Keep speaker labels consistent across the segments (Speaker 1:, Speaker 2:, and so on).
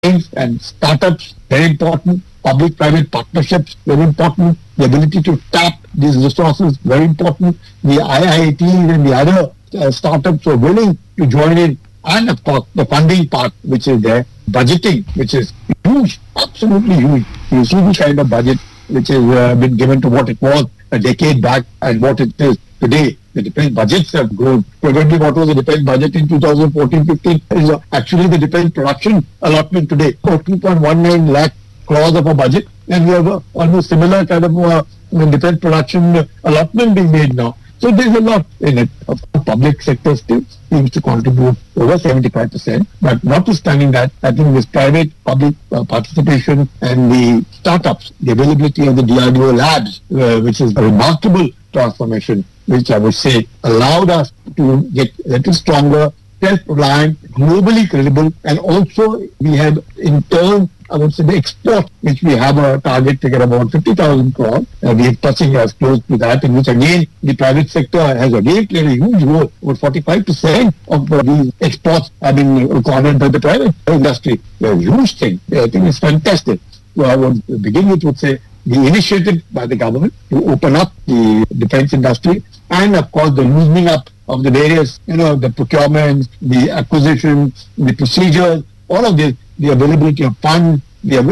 Speaker 1: science and startups, very important. Public-private partnerships, very important. The ability to tap these resources, very important. The IITs and the other startups are willing to join in. And of course, the funding part, which is there, budgeting, which is huge, absolutely huge. You see the kind of budget which has been given to what it was a decade back and what it is today. The defense budgets have grown. Probably what was the defense budget in 2014-15 is actually the defense production allotment today. 2.19 lakh crores of a budget, and we have almost similar kind of defense production allotment being made now. So there's a lot in it. Of course, public sector still seems to contribute over 75%. But notwithstanding that, I think this private-public participation and the startups, the availability of the DRDO labs, which is a remarkable transformation, which I would say allowed us to get a little stronger, self-reliant, globally credible, and also we have in turn, I would say, the export, which we have a target to get about 50,000 crores. We are touching as close to that, in which again, the private sector has again played a huge role. About 45% of these exports have been recorded by the private industry. A huge thing. I think it's fantastic. So I would begin with, would say, the initiative by the government to open up the defense industry, and of course the loosening up of the various, the procurement, the acquisition, the procedures, all of this, the availability of funds,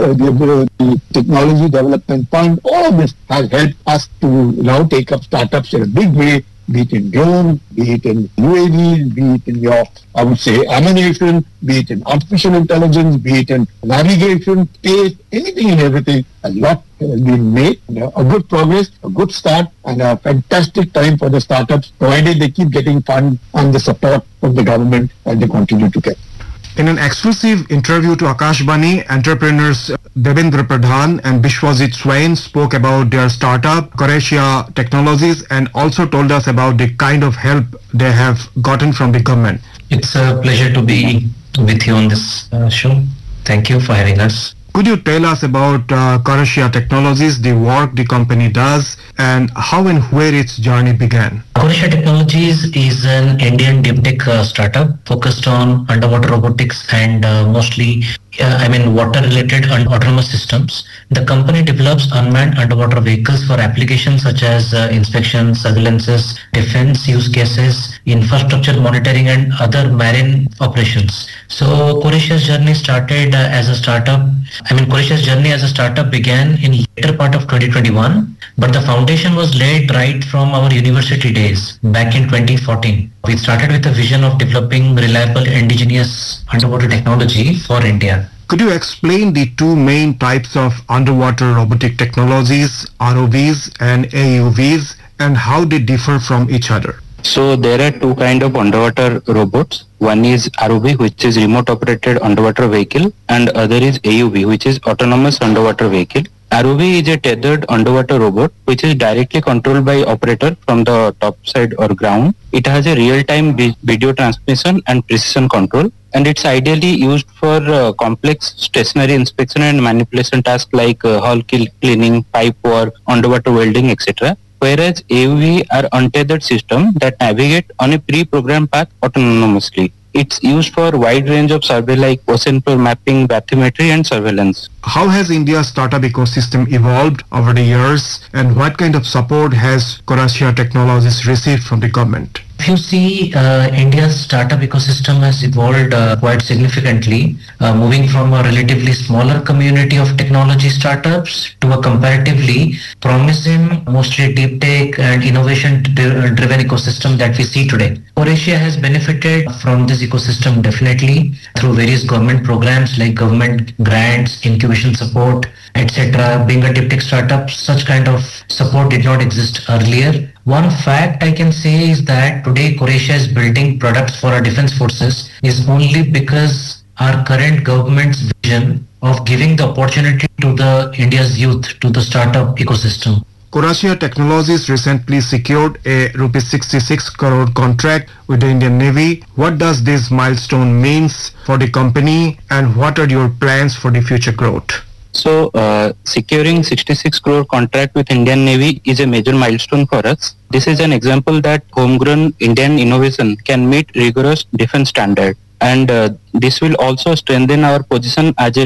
Speaker 1: the technology development fund, all of this has helped us to now take up startups in a big way, be it in drones, be it in UAVs, be it in I would say, ammunition, be it in artificial intelligence, be it in navigation, space, anything and everything. A lot has been made, a good progress, a good start, and a fantastic time for the startups, provided they keep getting funds and the support from the government, and they continue to get.
Speaker 2: In an exclusive interview to Akashvani, entrepreneurs Devendra Pradhan and Bishwajit Swain spoke about their startup, Coracia Technologies, and also told us about the kind of help they have gotten from the government.
Speaker 3: It's a pleasure to be with you on this show. Thank you for having us.
Speaker 2: Could you tell us about Coracia Technologies, the work the company does, and how and where its journey began?
Speaker 3: Coracia Technologies is an Indian deep tech startup focused on underwater robotics and mostly water-related and autonomous systems. The company develops unmanned underwater vehicles for applications such as inspection, surveillances, defense use cases, infrastructure monitoring, and other marine operations. So Coracia's journey started as a startup. Coracia's journey as a startup began in later part of 2021, but the foundation was laid right from our university days back in 2014. We started with a vision of developing reliable indigenous underwater technology for India.
Speaker 2: Could you explain the two main types of underwater robotic technologies, ROVs and AUVs, and how they differ from each other?
Speaker 4: So there are two kinds of underwater robots. One is ROV, which is remote operated underwater vehicle, and other is AUV, which is autonomous underwater vehicle. ROV is a tethered underwater robot which is directly controlled by operator from the top side or ground. It has a real-time video transmission and precision control, and it's ideally used for complex stationary inspection and manipulation tasks like hull cleaning, pipe work, underwater welding, etc. Whereas AUV are untethered systems that navigate on a pre-programmed path autonomously. It's used for a wide range of survey like ocean floor mapping, bathymetry, and surveillance.
Speaker 2: How has India's startup ecosystem evolved over the years, and what kind of support has Coracia Technologies received from the government?
Speaker 3: If you see, India's startup ecosystem has evolved quite significantly, moving from a relatively smaller community of technology startups to a comparatively promising, mostly deep tech and innovation-driven ecosystem that we see today. Coracia has benefited from this ecosystem definitely through various government programs like government grants, incubation support, etc. Being a deep tech startup, such kind of support did not exist earlier. One fact I can say is that today Coracia is building products for our defense forces is only because our current government's vision of giving the opportunity to the India's youth to the startup ecosystem.
Speaker 2: Coracia Technologies recently secured a ₹66 crore contract with the Indian Navy. What does this milestone means for the company, and what are your plans for the future growth?
Speaker 4: So, securing 66 crore contract with Indian Navy is a major milestone for us. This is an example that homegrown Indian innovation can meet rigorous defense standard, and this will also strengthen our position as a